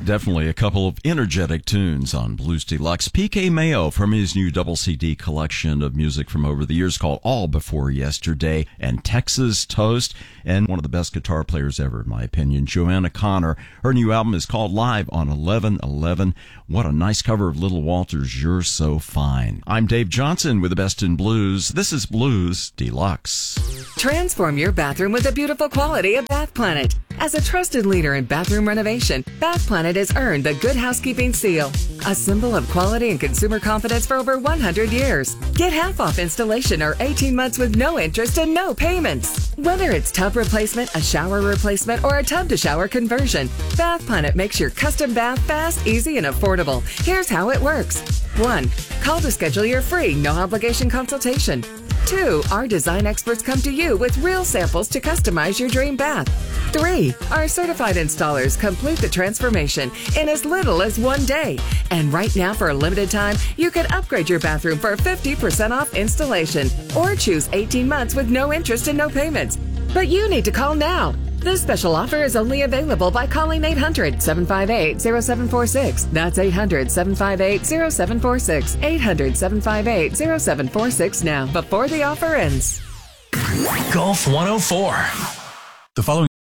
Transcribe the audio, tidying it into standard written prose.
Definitely a couple of energetic tunes on Blues Deluxe. PK Mayo from his new double CD collection of music from over the years called All Before Yesterday and Texas Toast. And one of the best guitar players ever, in my opinion, Joanna Connor. Her new album is called Live on 11/11. What a nice cover of Little Walter's You're So Fine. I'm Dave Johnson with the best in blues. This is Blues Deluxe. Transform your bathroom with the beautiful quality of Bath Planet. As a trusted leader in bathroom renovation, Bath Planet has earned the Good Housekeeping Seal, a symbol of quality and consumer confidence for over 100 years. Get half off installation or 18 months with no interest and no payments. Whether it's tub replacement, a shower replacement, or a tub-to-shower conversion, Bath Planet makes your custom bath fast, easy, and affordable. Here's how it works. 1. Call to schedule your free, no-obligation consultation. 2. Our design experts come to you with real samples to customize your dream bath. 3. Our certified installers complete the transformation in as little as 1 day. And right now, for a limited time, you can upgrade your bathroom for 50% off installation or choose 18 months with no interest and no payments. But you need to call now. This special offer is only available by calling 800-758-0746. That's 800-758-0746. 800-758-0746 now, before the offer ends. Golf 104. The following